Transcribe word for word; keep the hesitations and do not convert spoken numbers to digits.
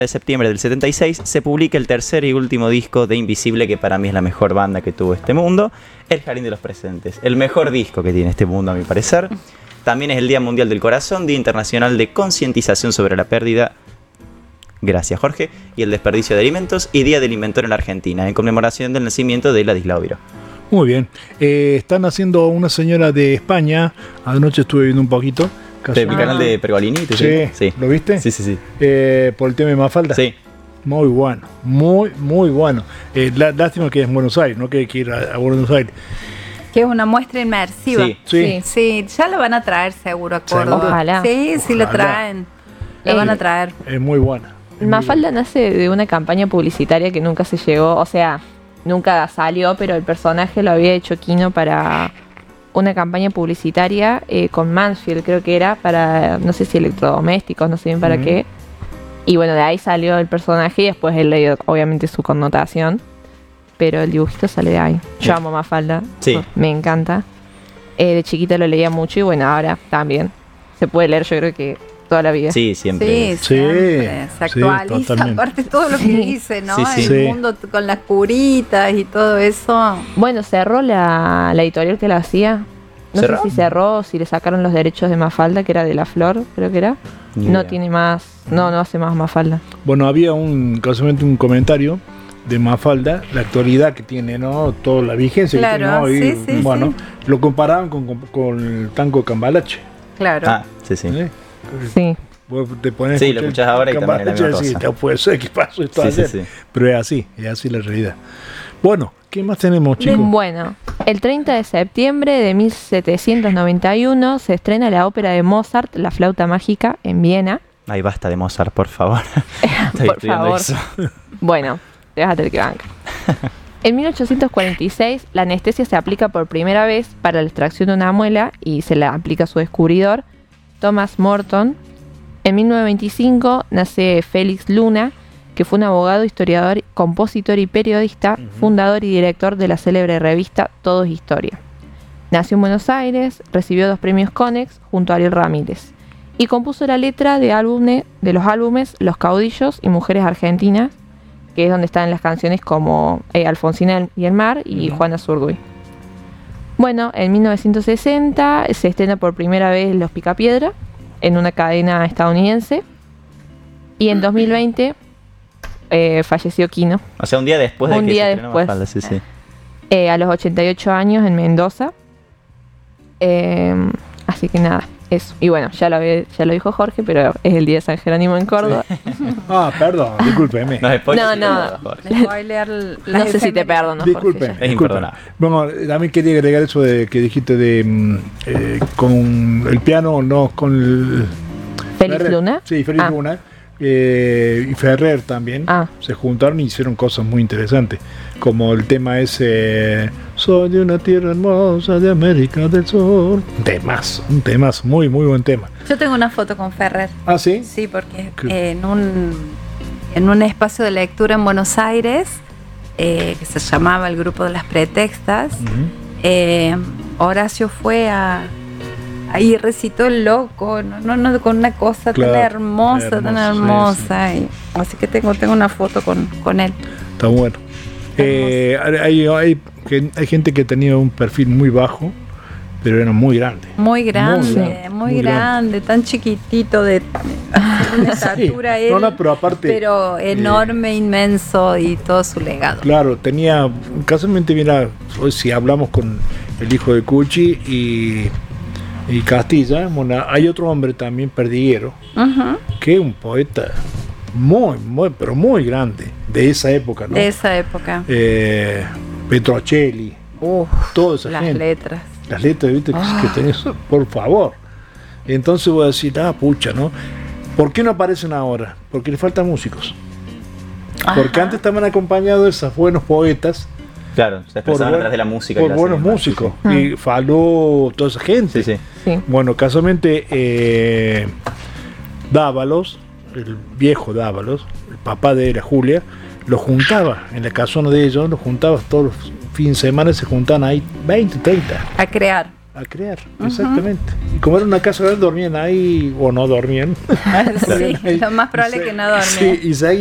de septiembre del setenta y seis se publica el tercer y último disco de Invisible, que para mí es la mejor banda que tuvo este mundo, El Jardín de los Presentes. El mejor disco que tiene este mundo, a mi parecer. También es el Día Mundial del Corazón, Día Internacional de Concientización sobre la Pérdida, gracias Jorge, y el desperdicio de alimentos, y Día del Inventor en la Argentina, en conmemoración del nacimiento de Ladislao Viró. Muy bien. Eh, están haciendo una señora de España, anoche estuve viendo un poquito. ¿De mi canal de Pergolini? Sí, sí. ¿Lo viste? Sí, sí, sí. Eh, por el tema de Mafalda. Sí. Muy bueno, muy, muy bueno. Eh, lá- lástima que es en Buenos Aires, no que hay que ir a, a Buenos Aires. Que es una muestra inmersiva. Sí. Sí. Sí, sí, ya lo van a traer seguro a Córdoba. ¿Seguro? Ojalá. Sí, sí lo Ojalá. traen. Lo Eh, van a traer. Es muy buena. Es muy Mafalda nace de una campaña publicitaria que nunca se llegó, o sea, nunca salió, pero el personaje lo había hecho Kino para una campaña publicitaria eh, con Mansfield, creo que era, para, no sé si electrodomésticos, no sé bien para Ujú. qué. Y bueno, de ahí salió el personaje y después él le dio, obviamente, su connotación. Pero el dibujito sale de ahí. Yo Sí. amo Mafalda. Sí. Me encanta. Eh, de chiquita lo leía mucho y bueno, ahora también. Se puede leer, yo creo que toda la vida. Sí, siempre. Sí, Sí, siempre. Se sí, actualiza, totalmente. aparte todo lo que Sí. dice, ¿no? Sí, sí. El Sí. mundo t- con las curitas y todo eso. Bueno, cerró la, la editorial que la hacía. No ¿Cerró? sé si cerró o si le sacaron los derechos de Mafalda, que era de La Flor, creo que era. Ni No idea. tiene más, no, no hace más Mafalda. Bueno, había un, casualmente un comentario de Mafalda, la actualidad que tiene, ¿no? Toda la vigencia Claro, que tiene, ¿no? Y, sí, sí, bueno, sí. lo comparaban con, con, con el tango Cambalache. Claro. Ah, sí, sí. ¿eh? Sí. Vos te pones Sí, a lo escuchar escuchás ahora y también es la Cambalache misma y decís, cosa. "No puede ser, ¿qué pasó esto Sí, sí, ayer?". sí. Pero es así, es así la realidad. Bueno, ¿qué más tenemos, chicos? Bueno, el treinta de septiembre de mil setecientos noventa y uno se estrena la ópera de Mozart, La Flauta Mágica, en Viena. Ay, basta de Mozart, por favor. Estoy Por estudiando favor. eso. Bueno, déjate que banca. En mil ochocientos cuarenta y seis, la anestesia se aplica por primera vez para la extracción de una muela y se la aplica a su descubridor, Thomas Morton. En mil novecientos veinticinco nace Félix Luna, que fue un abogado, historiador, compositor y periodista, Ujú. fundador y director de la célebre revista Todo es Historia. Nació en Buenos Aires, recibió dos premios Conex junto a Ariel Ramírez y compuso la letra de, álbume, de los álbumes Los Caudillos y Mujeres Argentinas, que es donde están las canciones como eh, Alfonsina y el Mar y Ujú. Juana Zurduy. Bueno, en mil novecientos sesenta se estrena por primera vez Los Picapiedra en una cadena estadounidense y en dos mil veinte eh, falleció Kino O sea, un día después de Un que día se estrenó después. Mafalda, sí, sí. eh, a los ochenta y ocho años en Mendoza. Eh, así que nada, eso. Y bueno, ya lo, había- ya lo dijo Jorge, pero es el día de San Jerónimo en Córdoba. Ah, perdón, discúlpeme. No, spoilers, No, sí, no. Jorge. Les voy a leer las No sé si te efemérides. perdono, Jorge. Disculpen, ya. Es disculpen. imperdonable. Bueno, también quería agregar eso de que dijiste de mm, eh, con el piano, no con el Félix Ferrer. Luna. Sí, Félix Ah. Luna. eh, y Ferrer también. Ah. Se juntaron y hicieron cosas muy interesantes. Como el tema ese Soy de una tierra hermosa de América del Sur. Un temazo, un temazo, muy, muy buen tema. Yo tengo una foto con Ferrer. Ah, sí. Sí, porque ¿Qué? en un, en un espacio de lectura en Buenos Aires, eh, que se llamaba el Grupo de las Pretextas, Ujú. eh, Horacio fue a... Ahí recitó el loco, no, no, no, con una cosa Claro, tan hermosa, tan hermoso, hermosa. y- así que tengo, tengo una foto con, con él. Está bueno. Eh, hay, hay, que- hay gente que tenía un perfil muy bajo, pero era muy grande. Muy grande, grande, muy, muy grande, tan chiquitito, de una estatura Sí. él, No, no, pero aparte, pero enorme, inmenso y todo su legado. Claro, tenía, casualmente, mira, hoy si hablamos con el hijo de Cuchi y, y Castilla, bueno, hay otro hombre también, Perdiguero, Ujú, que es un poeta muy, muy, pero muy grande, de esa época, ¿no? de esa época. Eh, Petrocelli, Uf, toda esa las gente. letras. Las letras, viste, que- Ah. que tenés, por favor. Entonces voy a decir, ah, pucha, ¿no? ¿Por qué no aparecen ahora? Porque le faltan músicos. Porque Ajá. antes estaban acompañados de esos buenos poetas, Claro, se expresaban buen- atrás de la música. por que la buenos hacían, músicos. sí. Y Faló, toda esa gente. Sí, sí. Sí. Bueno, casualmente, eh, Dávalos, el viejo Dávalos, el papá de era Julia, lo juntaba en la casona de ellos, lo juntaba todos los fines de semana, se juntaban ahí veinte, treinta. A crear. a crear, uh-huh. exactamente. Y como era una casa grande, dormían ahí o no dormían. Sí, lo más probable es que no dormían. Sí, y